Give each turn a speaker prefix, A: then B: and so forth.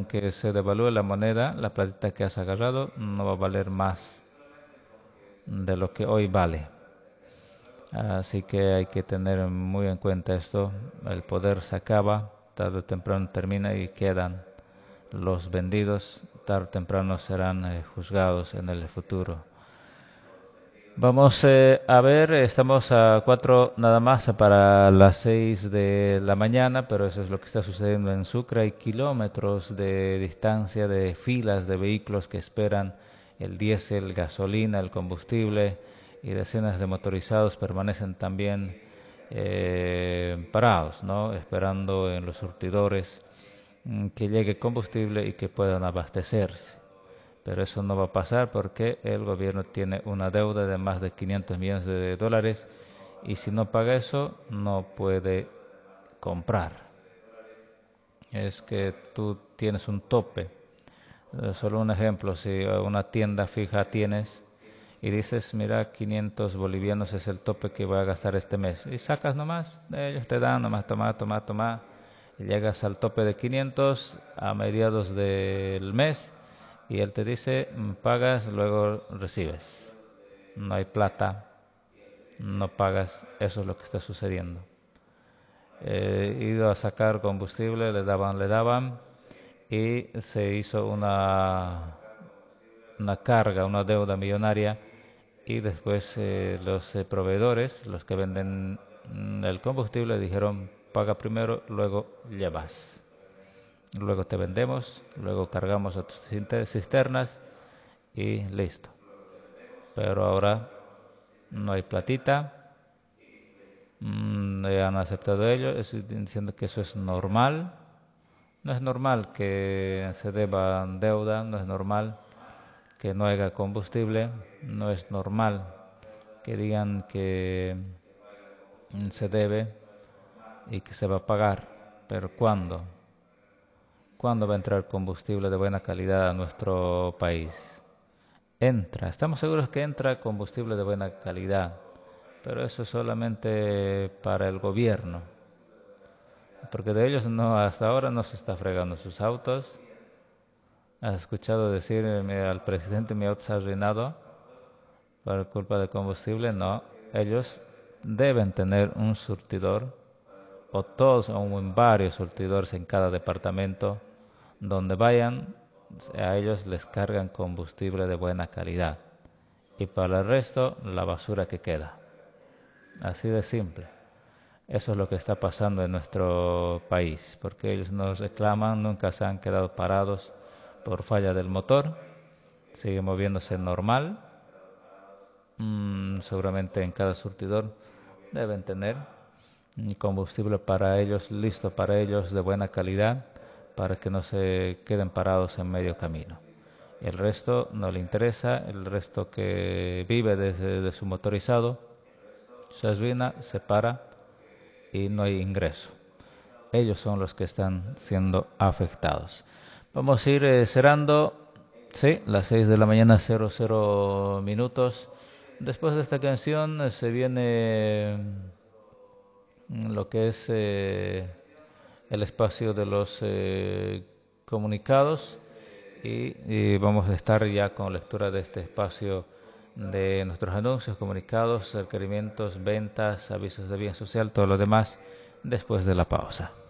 A: que se devalúe la moneda, la platita que has agarrado no va a valer más de lo que hoy vale. Así que hay que tener muy en cuenta esto. El poder se acaba, tarde o temprano termina y quedan los vendidos, tarde o temprano serán juzgados en el futuro. Vamos a ver, estamos a 4 nada más para las 6 de la mañana, pero eso es lo que está sucediendo en Sucre. Hay kilómetros de distancia de filas de vehículos que esperan el diésel, gasolina, el combustible, y decenas de motorizados permanecen también parados, ¿no? Esperando en los surtidores que llegue combustible y que puedan abastecerse. Pero eso no va a pasar porque el gobierno tiene una deuda de más de 500 millones de dólares y si no paga eso no puede comprar. Es que tú tienes un tope. Solo un ejemplo, si una tienda fija tienes y dices, mira, 500 bolivianos es el tope que voy a gastar este mes. Y sacas nomás, ellos te dan nomás, toma. Y llegas al tope de 500 a mediados del mes y él te dice, pagas, luego recibes. No hay plata, no pagas, eso es lo que está sucediendo. He ido a sacar combustible, le daban y se hizo una carga, una deuda millonaria y después los proveedores, los que venden el combustible, dijeron paga primero, luego llevas. Luego te vendemos, luego cargamos a tus cisternas y listo. Pero ahora no hay platita, han aceptado ellos, estoy diciendo que eso es normal. No es normal que se deba deuda, no es normal que no haya combustible, no es normal que digan que se debe y que se va a pagar. Pero ¿cuándo? ¿Cuándo va a entrar combustible de buena calidad a nuestro país? Entra, estamos seguros que entra combustible de buena calidad, pero eso es solamente para el gobierno, porque de ellos no, hasta ahora no se está fregando sus autos. ¿Has escuchado decir al presidente mi auto se ha arruinado por culpa del combustible? No, ellos deben tener un surtidor o todos o varios surtidores en cada departamento donde vayan, a ellos les cargan combustible de buena calidad y para el resto la basura que queda. Así de simple. Eso es lo que está pasando en nuestro país, porque ellos nos reclaman, nunca se han quedado parados por falla del motor, sigue moviéndose normal. Seguramente en cada surtidor deben tener combustible para ellos, listo para ellos, de buena calidad, para que no se queden parados en medio camino. El resto no le interesa, el resto que vive desde su motorizado se arruina, se para y no hay ingreso. Ellos son los que están siendo afectados. Vamos a ir cerrando, sí, las 6 de la mañana, 00 minutos. Después de esta canción se viene lo que es el espacio de los comunicados y vamos a estar ya con lectura de este espacio de nuestros anuncios, comunicados, requerimientos, ventas, avisos de bien social, todo lo demás después de la pausa.